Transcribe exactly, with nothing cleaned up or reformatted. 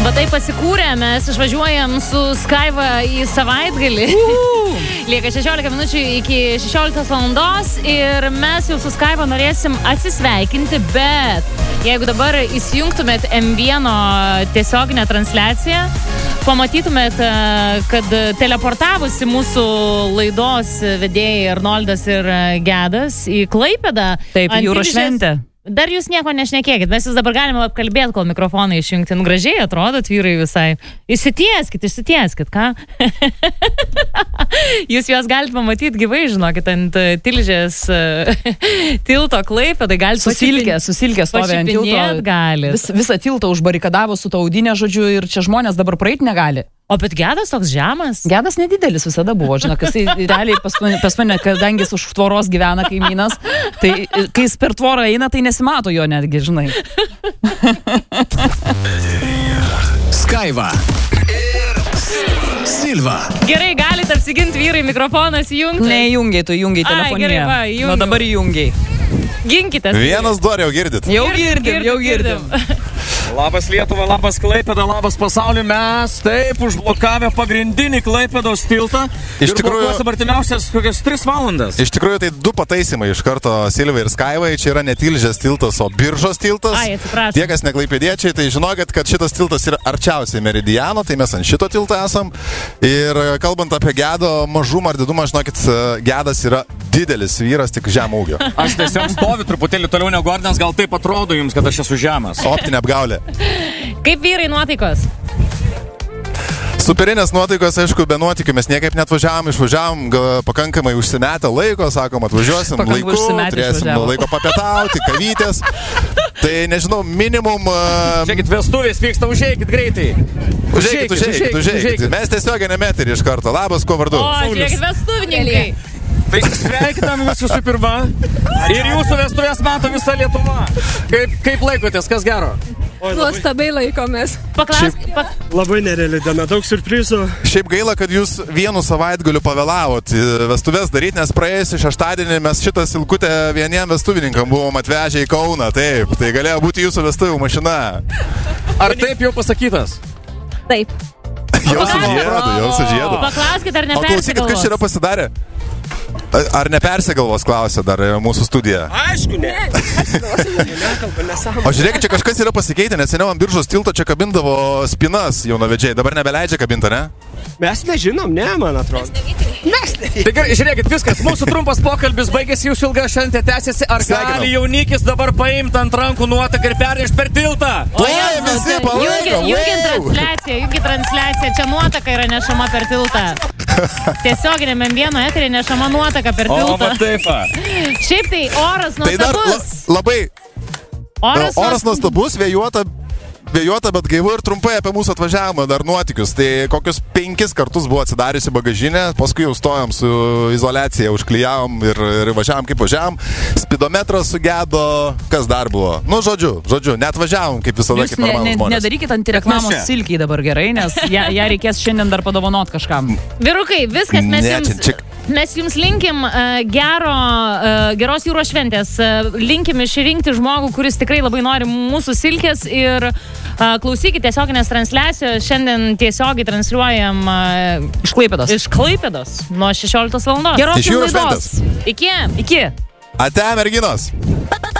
Va taip pasikūrė, mes išvažiuojam su Skaiva į savaitgalį. Uh. Lieka šešiolika minučių iki šešioliktos valandos ir mes jau su Skaiva norėsim atsisveikinti, bet jeigu dabar įsijungtumėt M vieno tiesioginę transliaciją, pamatytumėt, kad teleportavusi mūsų laidos vedėjai Arnoldas ir Gedas į Klaipėdą. Taip, jūros šventė. Dar jūs nieko nešnekėkit, mes jūs dabar galime apkalbėti, kol mikrofoną išjungti. Nu, gražiai atrodot, vyrai visai. Įsitieskit, įsitieskit, ką? Jūs juos galite pamatyti gyvai, žinokit, ant Tilžės tilto Klaipėdai. Susilkė, susilkė stovi ant tilto. Vis, visą tiltą užbarikadavo su taudinė, žodžiu, ir čia žmonės dabar praeit negali. O bet Gedas toks žemas? Gedas nedidelis visada buvo, žinok, jis realiai pas mane, pas mane, kadangi jis už tvoros gyvena kaimynas, tai kai jis per tvorą eina, tai nesimato jo netgi, žinai. Skaiva ir Silva. Gerai, galite apsiginti, vyrai, mikrofonas įjungtas. Neįjungiai, tu įjungiai telefoniją. Ai, gerai, va, įjungiau. Nu dabar įjungiai. Ginkitės. Vienas du, jau girdit? Jau girdim, jau girdim. Labas Lietuva, labas Klaipėda, labas pasaulį. Mes taip užblokavę pagrindinį Klaipėdos tiltą. Iš ir tikrųjų, blokuos artimiausias kokias tris valandas. Iš tikrųjų, tai du pataisimai iš karto Silvai ir Skaivai. Čia yra ne Tilžės tiltas, o Biržos tiltas. Ai, atsiprašau. Tie, kas ne klaipėdiečiai, tai žinokit, kad šitas tiltas yra arčiausiai Meridiano, tai mes ant šito tilto esam. Ir kalbant apie Gedo mažumą ar didumą, žinokit, Gedas yra didelis vyras, tik žemų ūgio. Aš tiesiog stoviu truputėlį toliau negu Gordinas, gal taip atrodo jums, kad aš esu žemas. Optinė apgaulė. Kaip vyrai nuotaikos? Superinės nuotaikos, aišku, be nuotykių. Mes niekaip netvažiavam, išvažiavam, pakankamai užsimetę laiko, sakom, atvažiuosim laiku, turėsim laiko papietauti, kavytės. Tai nežinau, minimum... Uh... Žiūrėkit, vestuvės vyksta, užeikit greitai. Užeikit, užeikit, užeikit. Mes tiesioginiam eterį iš karto. Labas, kuo vardu? O, žiūrėkit, vestuvininkai. Tai sveikinam jūs visų pirma. Ir jūsų vestuvės mato visa Lietuva. Kaip, kaip laikotės, kas gero? Nuostabiai laikomės. Paklausk, pak... Labai nereali diena, daug surprizų. Šiaip gaila, kad jūs vienu savaitgaliu pavėlavot vestuvės daryti, nes praėjusį šeštadienį mes šitą silkutę vieniem vestuvininkam buvom atvežę į Kauną. Taip, tai galėjo būti jūsų vestuvių mašina. Ar taip jau pasakytas? Taip. Jau su žiedu, jau su žiedu. Paklauskit, ar nepersigalvos. O klausykit, kas čia yra pasidarę? Ar nepersigalvos, klausia dar mūsų studija? Aišku, ne. O žiūrėkit, čia kažkas yra pasikeitę, nes seniau ant Biržos tilto čia kabindavo spinas jaunavedžiai, dabar nebeleidžia kabinti, ne? Mes nežinom, ne, man atrodo. Mes nežinom. Tai gerai, žiūrėkit, viskas, mūsų trumpas pokalbis baigėsi, jūsų ilga šventė tęsiasi. Ar gali jaunikis dabar paimti ant rankų nuotaką ir pernešti per tiltą? Plojam visi, palaikom. Jungiant transliaciją, jungiant transliaciją, čia nuotaka yra nešama per tiltą. Tiesioginiame M vieno eterį nešama nuotaka per tiltą. O, va taip. Šiaip tai oras nuostabus. Tai dar la, labai oras, oras nuostabus, vėjuota, vėjuota, bet gaivu ir trumpai apie mūsų atvažiavimą dar nuotykius. Tai kokius penkis kartus buvo atsidariusi bagažinė, paskui jau stojom su izoliacija, užklijavom ir, ir važiavom kaip važiavom. Spidometras sugedo, kas dar buvo? Nu, žodžiu, žodžiu, net važiavom kaip visada, jūs kaip normalus ne, žmonės. Nedarykit antireklamos Silkiai dabar gerai, nes ją, ją reikės šiandien dar padovanot kažkam. Vyrukai, viskas, mes ne, jums... Čia, čia... Mes jums linkim uh, gero, uh, geros jūros šventės, uh, linkim išrinkti žmogų, kuris tikrai labai nori mūsų silkės ir uh, klausykit tiesioginės transliacijos, šiandien tiesiogiai transliuojam uh, iš Klaipėdos. Iš Klaipėdos nuo šešioliktos valandos. Geros jums laidos. Iki. Iki. Ate, merginos.